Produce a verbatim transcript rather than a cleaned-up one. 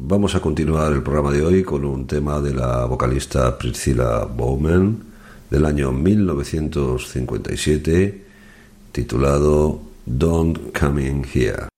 vamos a continuar el programa de hoy con un tema de la vocalista Priscilla Bowman del año mil novecientos cincuenta y siete titulado Don't Come In Here.